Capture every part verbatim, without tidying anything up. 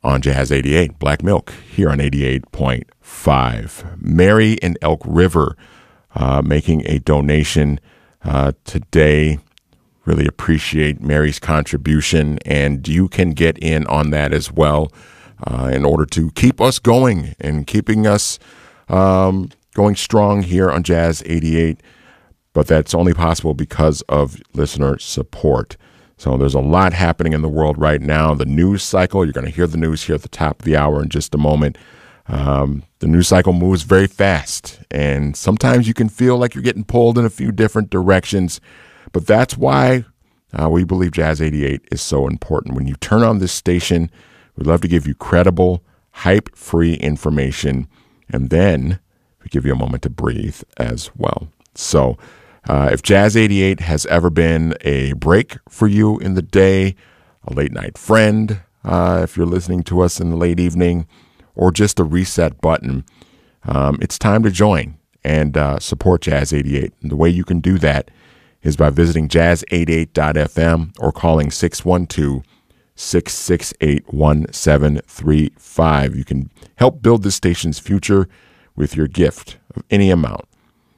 on Jazz eighty-eight, Black Milk, here on eighty-eight point five. Mary in Elk River uh, making a donation uh, today. Really appreciate Mary's contribution, and you can get in on that as well uh, in order to keep us going and keeping us um, going strong here on Jazz eighty-eight. But that's only possible because of listener support. So there's a lot happening in the world right now. The news cycle, you're going to hear the news here at the top of the hour in just a moment. Um, the news cycle moves very fast, and sometimes you can feel like you're getting pulled in a few different directions. But that's why uh, we believe Jazz eighty-eight is so important. When you turn on this station, we'd love to give you credible, hype-free information, and then we give you a moment to breathe as well. So uh, if Jazz eighty-eight has ever been a break for you in the day, a late-night friend, uh, if you're listening to us in the late evening, or just a reset button, um, it's time to join and uh, support Jazz eighty-eight. And the way you can do that is by visiting jazz eighty-eight dot f m or calling six one two, six six eight, one seven three five. You can help build this station's future with your gift of any amount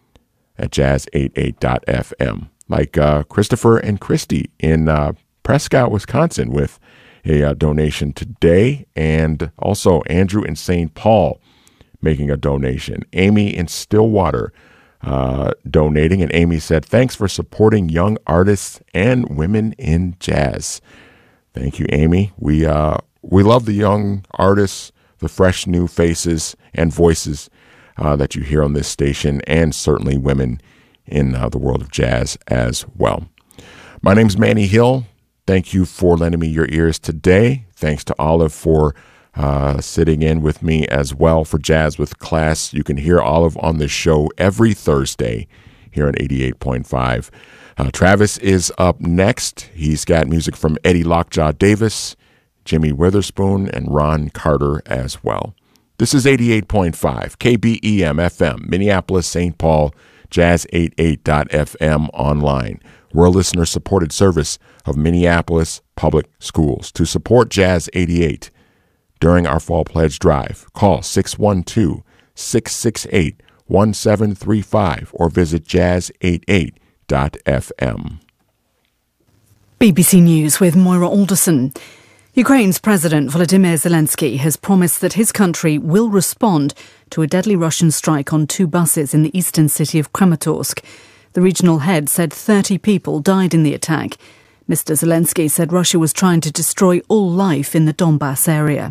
at jazz eighty-eight dot f m. Like uh, Christopher and Christy in uh, Prescott, Wisconsin, with a uh, donation today, and also Andrew in Saint Paul making a donation. Amy in Stillwater uh, donating, and Amy said, thanks for supporting young artists and women in jazz. Thank you, Amy. We uh, we love the young artists, the fresh new faces and voices uh, that you hear on this station, and certainly women in uh, the world of jazz as well. My name's Manny Hill. Thank you for lending me your ears today. Thanks to Olive for uh, sitting in with me as well for Jazz with Class. You can hear Olive on the show every Thursday here on eighty-eight point five. Uh, Travis is up next. He's got music from Eddie Lockjaw Davis, Jimmy Witherspoon, and Ron Carter as well. This is eighty-eight point five, K B E M F M, Minneapolis, Saint Paul, jazz eighty-eight dot f m online. We're a listener-supported service of Minneapolis Public Schools. To support Jazz eighty-eight during our Fall Pledge Drive, call six one two, six six eight, one seven three five or visit jazz eighty-eight dot f m. B B C News with Moira Alderson. Ukraine's President Volodymyr Zelensky has promised that his country will respond to a deadly Russian strike on two buses in the eastern city of Kramatorsk. The regional head said thirty people died in the attack. Mister Zelensky said Russia was trying to destroy all life in the Donbass area.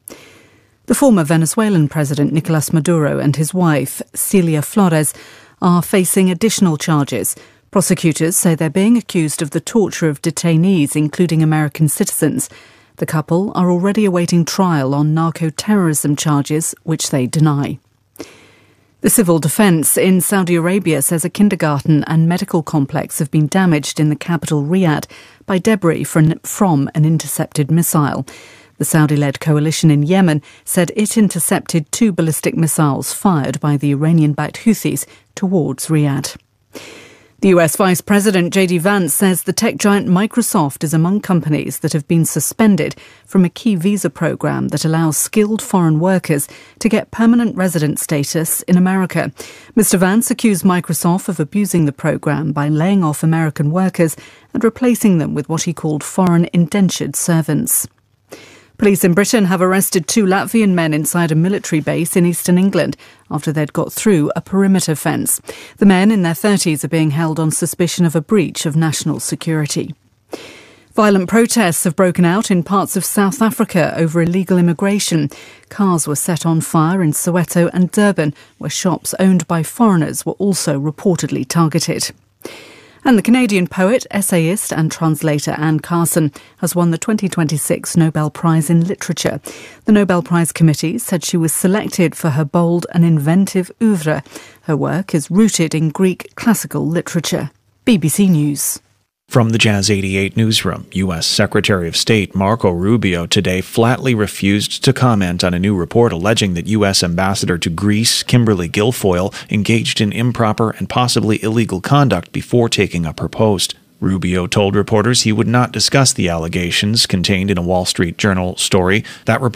The former Venezuelan President Nicolas Maduro and his wife, Celia Flores, are facing additional charges. Prosecutors say they're being accused of the torture of detainees, including American citizens. The couple are already awaiting trial on narco-terrorism charges, which they deny. The civil defence in Saudi Arabia says a kindergarten and medical complex have been damaged in the capital Riyadh by debris from, from an intercepted missile. The Saudi-led coalition in Yemen said it intercepted two ballistic missiles fired by the Iranian-backed Houthis towards Riyadh. The U S Vice President J D Vance says the tech giant Microsoft is among companies that have been suspended from a key visa program that allows skilled foreign workers to get permanent resident status in America. Mister Vance accused Microsoft of abusing the program by laying off American workers and replacing them with what he called foreign indentured servants. Police in Britain have arrested two Latvian men inside a military base in eastern England after they'd got through a perimeter fence. The men in their thirties are being held on suspicion of a breach of national security. Violent protests have broken out in parts of South Africa over illegal immigration. Cars were set on fire in Soweto and Durban, where shops owned by foreigners were also reportedly targeted. And the Canadian poet, essayist and translator Anne Carson has won the twenty twenty-six Nobel Prize in Literature. The Nobel Prize Committee said she was selected for her bold and inventive oeuvre. Her work is rooted in Greek classical literature. B B C News. From the Jazz eighty-eight newsroom, U S Secretary of State Marco Rubio today flatly refused to comment on a new report alleging that U S Ambassador to Greece, Kimberly Guilfoyle, engaged in improper and possibly illegal conduct before taking up her post. Rubio told reporters he would not discuss the allegations contained in a Wall Street Journal story. That report